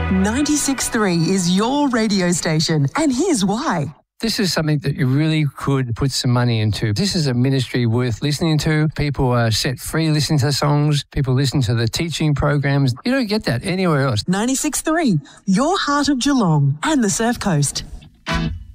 96.3 is your radio station, and here's why. This is something that you really could put some money into. This is a ministry worth listening to. People are set free listening to the songs. People listen to the teaching programs. You don't get that anywhere else. 96.3, your heart of Geelong and the Surf Coast.